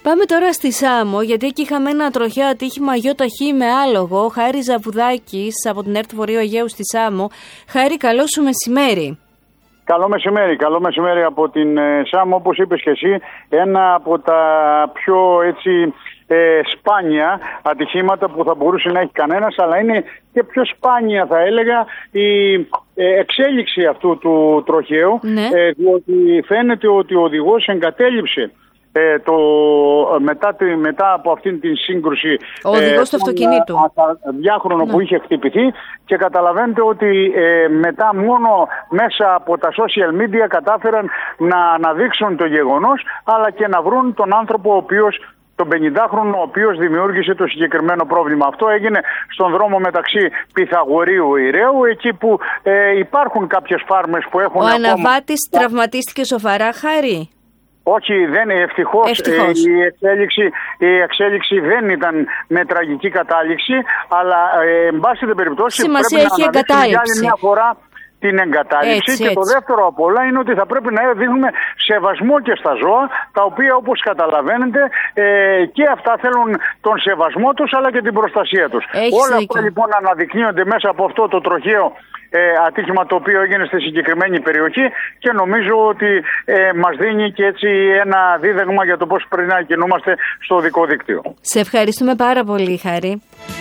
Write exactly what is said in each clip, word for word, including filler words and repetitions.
Πάμε τώρα στη Σάμο, γιατί εκεί είχαμε ένα τροχαίο ατύχημα γιο ταχύ με άλογο. Χάρη Ζαβουδάκης από την ΕΡΤ Βορείου Αιγαίου στη Σάμο. Χάρη, καλό σου μεσημέρι. Καλό μεσημέρι, καλό μεσημέρι από την ε, Σάμο, όπως είπες και εσύ, ένα από τα πιο έτσι ε, σπάνια ατυχήματα που θα μπορούσε να έχει κανένας, αλλά είναι και πιο σπάνια θα έλεγα η ε, εξέλιξη αυτού του τροχαίου, ναι. ε, διότι φαίνεται ότι ο οδηγός εγκατέλειψε Ε, το, μετά, τη, μετά από αυτήν την σύγκρουση ο οδηγός του αυτοκινήτου διάχρονο ναι. που είχε χτυπηθεί, και καταλαβαίνετε ότι ε, μετά μόνο μέσα από τα social media κατάφεραν να αναδείξουν το γεγονός, αλλά και να βρουν τον άνθρωπο ο οποίος, τον πενηντάχρονο, ο οποίος δημιούργησε το συγκεκριμένο πρόβλημα. Αυτό έγινε στον δρόμο μεταξύ Πυθαγορείου Ηρέου, εκεί που ε, υπάρχουν κάποιες φάρμες που έχουν... Ο ακόμα... αναβάτης τραυματίστηκε σοβαρά, Χάρη? Όχι, δεν, ευτυχώς, ευτυχώς. Ε, η, εξέλιξη, η εξέλιξη δεν ήταν με τραγική κατάληξη, αλλά ε, εν πάση την περιπτώσει σημασία πρέπει έχει να αναδείξουμε για άλλη μια φορά την εγκατάλειψη. Έτσι, και έτσι. Το δεύτερο από όλα είναι ότι θα πρέπει να δείχνουμε σεβασμό και στα ζώα, τα οποία όπως καταλαβαίνετε ε, και αυτά θέλουν τον σεβασμό τους αλλά και την προστασία τους. Έχεις όλα δίκιο. αυτά λοιπόν αναδεικνύονται μέσα από αυτό το τροχαίο ε, ατύχημα το οποίο έγινε στη συγκεκριμένη περιοχή, και νομίζω ότι ε, μας δίνει και έτσι ένα δίδαγμα για το πώς πρέπει να κινούμαστε στο οδικό δίκτυο. Σε ευχαριστούμε πάρα πολύ, Χάρη.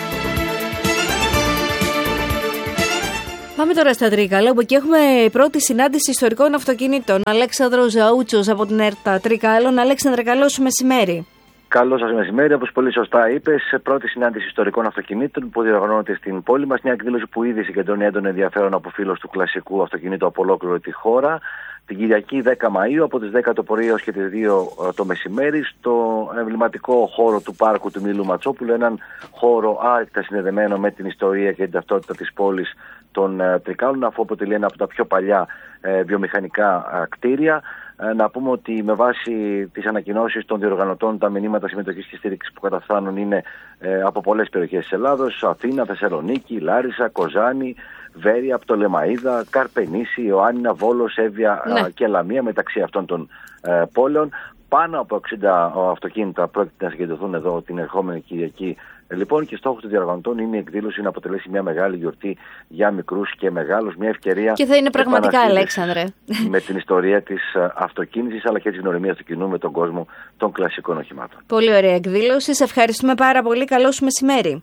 Πάμε τώρα στα Τρίκαλα, όπου εκεί έχουμε πρώτη συνάντηση ιστορικών αυτοκινήτων. Αλέξανδρος Ζαούτσος από την ΕΡΤ Τρικάλων. Αλέξανδρε, καλό σου μεσημέρι. Καλό σας μεσημέρι. Όπως πολύ σωστά είπες, πρώτη συνάντηση ιστορικών αυτοκινήτων που διοργανώνεται στην πόλη μας. Μια εκδήλωση που ήδη συγκεντρώνει έντονο ενδιαφέρον από φίλους του κλασικού αυτοκινήτου από ολόκληρη τη χώρα. Την Κυριακή δέκα Μαΐου από τις δέκα το πρωί έως και τις δύο το μεσημέρι, στο εμβληματικό χώρο του πάρκου του Μήλου Ματσόπουλου, έναν χώρο άρρηκτα συνδεδεμένο με την ιστορία και την ταυτότητα της πόλης των ε, Τρικάλων, αφού αποτελεί ένα από τα πιο παλιά ε, βιομηχανικά ε, κτίρια. Ε, να πούμε ότι με βάση τις ανακοινώσεις των διοργανωτών, τα μηνύματα συμμετοχής και στήριξης που καταφθάνουν είναι ε, από πολλές περιοχές της Ελλάδος: Αθήνα, Θεσσαλονίκη, Λάρισα, Κοζάνη, Βέρεια, Πτολεμαΐδα, Καρπενήσι, Ιωάννινα, Βόλος, Εύβοια ναι. και Λαμία, μεταξύ αυτών των ε, πόλεων. Πάνω από εξήντα αυτοκίνητα πρόκειται να συγκεντρωθούν εδώ την ερχόμενη Κυριακή. Λοιπόν, και στόχος των διοργανωτών είναι η εκδήλωση να αποτελέσει μια μεγάλη γιορτή για μικρούς και μεγάλους, μια ευκαιρία. Και θα είναι πραγματικά, Αλέξανδρε, με την ιστορία της αυτοκίνησης αλλά και της γνωριμίας του κοινού με τον κόσμο των κλασικών οχημάτων. Πολύ ωραία εκδήλωση. Σε ευχαριστούμε πάρα πολύ. Καλό σου μεσημέρι.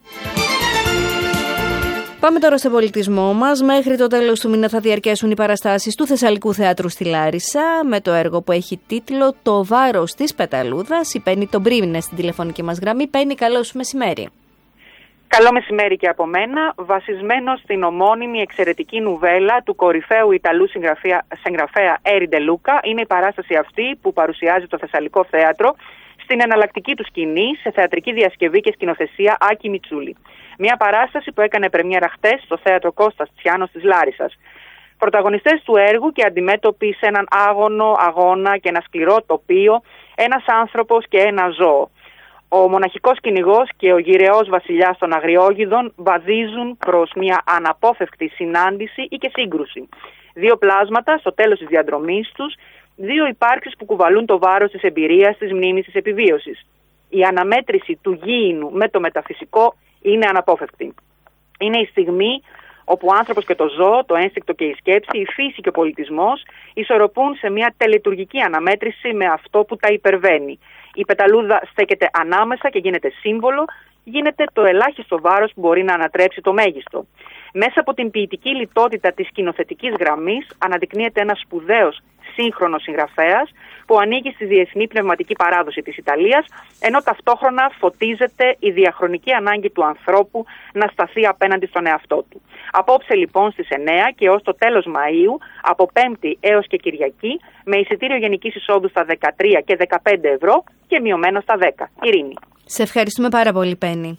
Πάμε τώρα στον πολιτισμό μας. Μέχρι το τέλος του μήνα θα διαρκέσουν οι παραστάσεις του Θεσσαλικού Θεάτρου στη Λάρισα, με το έργο που έχει τίτλο «Το βάρος της πεταλούδας». Η Πέννη τον Πρίμηνε στην τηλεφωνική μας γραμμή. Πέννη, καλό σου μεσημέρι. Καλό μεσημέρι και από μένα. Βασισμένο στην ομώνυμη εξαιρετική νουβέλα του κορυφαίου Ιταλού συγγραφέα, συγγραφέα Έρι Ντε Λούκα, είναι η παράσταση αυτή που παρουσιάζει το Θεσσαλικό Θέατρο στην εναλλακτική του σκηνή, σε θεατρική διασκευή και σκηνοθεσία Άκη Μιτσούλη. Μια παράσταση που έκανε πρεμιέρα χτες στο θέατρο Κώστας Τσιάνος της Λάρισσας. Πρωταγωνιστές του έργου και αντιμέτωποι σε έναν άγωνο αγώνα και ένα σκληρό τοπίο, ένας άνθρωπος και ένα ζώο. Ο μοναχικός κυνηγός και ο γυρεός βασιλιάς των Αγριόγιδων βαδίζουν προς μια αναπόφευκτη συνάντηση ή και σύγκρουση. Δύο πλάσματα στο τέλος της διαδρομής τους, δύο υπάρξεις που κουβαλούν το βάρος της εμπειρίας, της μνήμης, της επιβίωσης. Η αναμέτρηση του γήινου με το μεταφυσικό είναι αναπόφευκτη. Είναι η στιγμή όπου ο άνθρωπος και το ζώο, το ένστικτο και η σκέψη, η φύση και ο πολιτισμός ισορροπούν σε μια τελετουργική αναμέτρηση με αυτό που τα υπερβαίνει. Η πεταλούδα στέκεται ανάμεσα και γίνεται σύμβολο, γίνεται το ελάχιστο βάρος που μπορεί να ανατρέψει το μέγιστο. Μέσα από την ποιητική λιτότητα της σκηνοθετικής γραμμής αναδεικνύεται ένας σπουδαίος σύγχρονος συγγραφέας που ανήκει στη διεθνή πνευματική παράδοση της Ιταλίας, ενώ ταυτόχρονα φωτίζεται η διαχρονική ανάγκη του ανθρώπου να σταθεί απέναντι στον εαυτό του. Απόψε λοιπόν στις εννέα και ως το τέλος Μαΐου, από Πέμπτη έως και Κυριακή, με εισιτήριο γενικής εισόδου στα δεκατρία και δεκαπέντε ευρώ και μειωμένο στα δέκα. Ειρήνη. Σε ευχαριστούμε πάρα πολύ, Πέννη.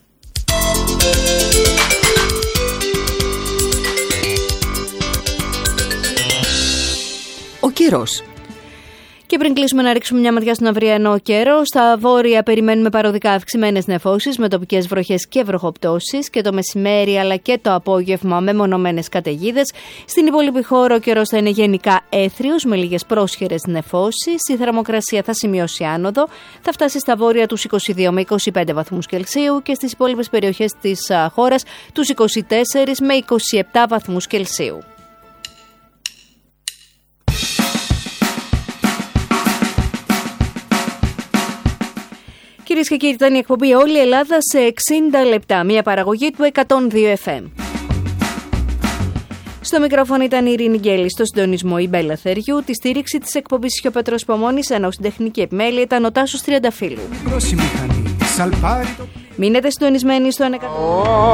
Ο καιρός. Και πριν κλείσουμε, να ρίξουμε μια ματιά στον αυριανό καιρό. Στα βόρεια περιμένουμε παροδικά αυξημένες νεφώσεις με τοπικές βροχές και βροχοπτώσεις, και το μεσημέρι αλλά και το απόγευμα με μονομένες καταιγίδες. Στην υπόλοιπη χώρα ο καιρός θα είναι γενικά έθριος με λίγες πρόσχερες νεφώσεις. Η θερμοκρασία θα σημειώσει άνοδο, θα φτάσει στα βόρεια τους είκοσι δύο με είκοσι πέντε βαθμούς Κελσίου και στις υπόλοιπες περιοχές της χώρας τους είκοσι τέσσερα με είκοσι επτά βαθμούς Κελσίου. Κυρίες και κύριοι, ήταν η εκπομπή Όλη η Ελλάδα σε εξήντα λεπτά, μια παραγωγή του εκατόν δύο εφ εμ. Στο μικρόφωνο ήταν η Ειρήνη Γκέλη, στο συντονισμό η Μπέλα Θεριού, τη στήριξη της εκπομπής και ο Πέτρος Πομώνης, ενώ στην τεχνική επιμέλεια ήταν ο Τάσος Τριανταφύλου. Μείνετε συντονισμένοι στο εκατό.